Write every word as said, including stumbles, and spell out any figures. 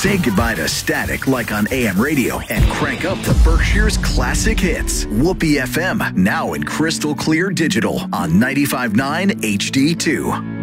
Say goodbye to static like on A M radio and crank up the Berkshire's classic hits. Whoopee F M, now in crystal clear digital on ninety-five point nine H D two.